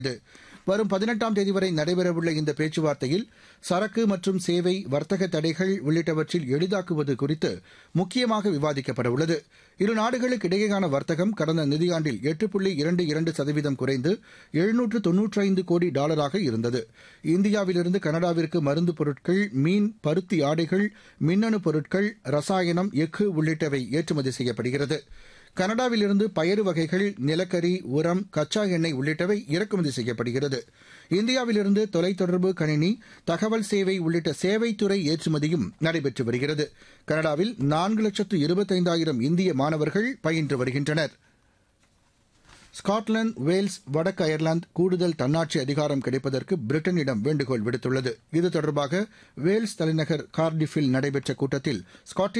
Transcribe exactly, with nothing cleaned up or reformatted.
வரும் பதினெட்டாம் தேதி வரை நடைபெறவுள்ள இந்த பேச்சுவார்த்தையில் சரக்கு மற்றும் சேவை வர்த்தக தடைகள் உள்ளிட்டவற்றில் எளிதாக்குவது குறித்து முக்கியமாக விவாதிக்கப்படவுள்ளது. இரு நாடுகளுக்கு இடையேயான வர்த்தகம் கடந்த நிதியாண்டில் எட்டு புள்ளி இரண்டு இரண்டு சதவீதம் குறைந்து எழுநூற்று தொன்னூற்றி ஐந்து கோடி டாலராக இருந்தது. இந்தியாவிலிருந்து கனடாவிற்கு மருந்து பொருட்கள், மீன், பருத்தி ஆடைகள், மின்னணு பொருட்கள், ரசாயனம், எஃகு உள்ளிட்டவை ஏற்றுமதி செய்யப்படுகிறது. கனடாவிலிருந்து பயறு வகைகள், நிலக்கரி, உரம், கச்சா எண்ணெய் உள்ளிட்டவை இறக்குமதி செய்யப்படுகிறது. இந்தியாவிலிருந்து தொலைத்தொடர்பு, கணினி, தகவல் சேவை உள்ளிட்ட சேவைத்துறை ஏற்றுமதியும் நடைபெற்று வருகிறது. கனடாவில் நான்கு லட்சத்து இருபத்தைந்தாயிரம் இந்திய மாணவர்கள் பயின்று வருகின்றனர். ஸ்காட்லாந்து, வேல்ஸ், வடக்கு அயர்லாந்து கூடுதல் தன்னாட்சி அதிகாரம் கிடைப்பதற்கு பிரிட்டனிடம் வேண்டுகோள் விடுத்துள்ளது. இது தொடர்பாக வேல்ஸ் தலைநகர் கார்டிஃபில் நடைபெற்ற கூட்டத்தில் ஸ்காட்டிஷ்